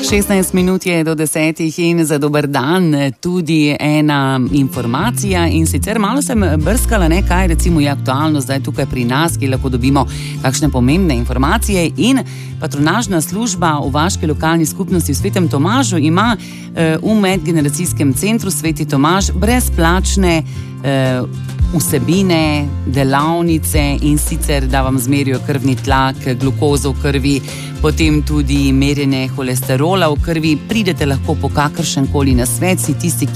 16 minut je do 10 in za dober dan tudi ena informacija, in sicer malo sem brskala, kaj recimo je aktualno zdaj tukaj pri nas, ki lahko dobimo kakšne pomembne informacije, in patronažna služba v vaški lokalni skupnosti v Svetem Tomažu ima v medgeneracijskem centru Sveti Tomaž brezplačne vsebine, delavnice, in sicer da vam zmerijo krvni tlak, glukozo v krvi, potem tudi merjenje holesterola v krvi. Pridete lahko po kakršen koli nasvet, si tisti,